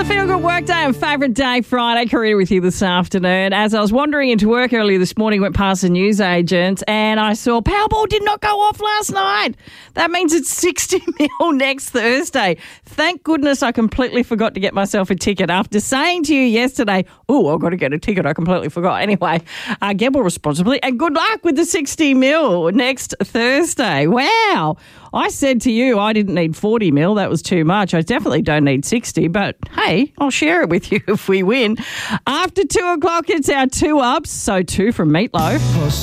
the Feel Good Workday and Favourite Day Friday. Karina with you this afternoon. As I was wandering into work earlier this morning, went past the newsagent and I saw Powerball did not go off last night. That means it's 60 mil next Thursday. Thank goodness I completely forgot to get myself a ticket. After saying to you yesterday, I've got to get a ticket, I completely forgot. Anyway, gamble responsibly and good luck with the 60 mil next Thursday. Wow. I said to you I didn't need 40 mil. That was too much. I definitely don't need 60, but hey, I'll share it with you if we win. After 2 o'clock, it's our 2 ups. So 2 from Meatloaf.